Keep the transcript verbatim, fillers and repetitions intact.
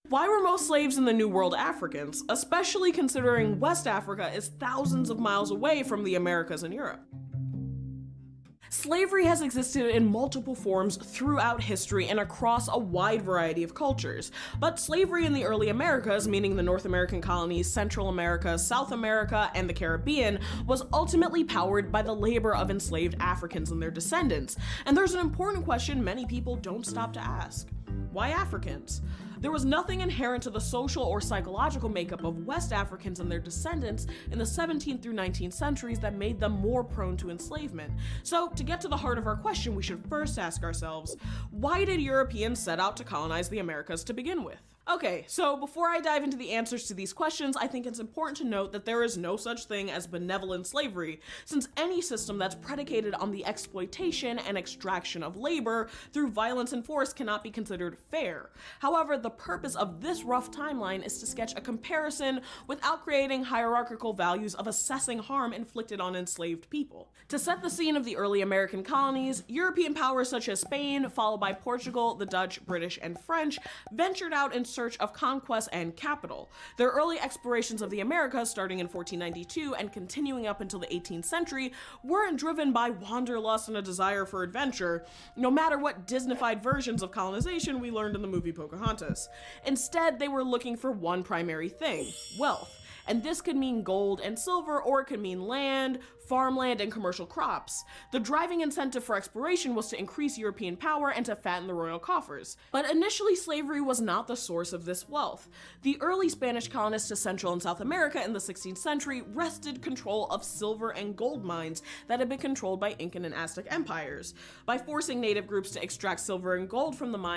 Why were most slaves in the New World Africans, especially considering West Africa is thousands of miles away from the Americas and Europe? Slavery has existed in multiple forms throughout history and across a wide variety of cultures, but slavery in the early Americas, meaning the North American colonies, Central America, South America, and the Caribbean, was ultimately powered by the labor of enslaved Africans and their descendants. And there's an important question many people don't stop to ask. Why Africans? There was nothing inherent to the social or psychological makeup of West Africans and their descendants in the seventeenth through nineteenth centuries that made them more prone to enslavement. So, to get to the heart of our question, we should first ask ourselves, why did Europeans set out to colonize the Americas to begin with? Okay, so before I dive into the answers to these questions, I think it's important to note that there is no such thing as benevolent slavery, since any system that's predicated on the exploitation and extraction of labor through violence and force cannot be considered fair. However, the purpose of this rough timeline is to sketch a comparison without creating hierarchical values of assessing harm inflicted on enslaved people. To set the scene of the early American colonies, European powers such as Spain, followed by Portugal, the Dutch, British, and French, ventured out in search of conquest and capital. Their early explorations of the Americas, starting in fourteen ninety-two and continuing up until the eighteenth century, weren't driven by wanderlust and a desire for adventure, no matter what Disneyfied versions of colonization we learned in the movie Pocahontas. Instead, they were looking for one primary thing: wealth. And this could mean gold and silver, or it could mean land, farmland, and commercial crops. The driving incentive for exploration was to increase European power and to fatten the royal coffers. But initially, slavery was not the source of this wealth. The early Spanish colonists to Central and South America in the sixteenth century wrested control of silver and gold mines that had been controlled by Incan and Aztec empires. By forcing native groups to extract silver and gold from the mines,